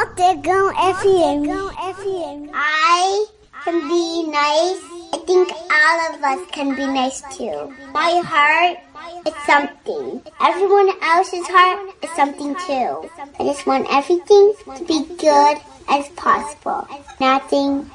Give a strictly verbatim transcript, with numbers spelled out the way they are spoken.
Octagon F M. I can be nice. I think all of us can be nice too. My heart is something. Everyone else's heart is something too. I just want everything to be good as possible. Nothing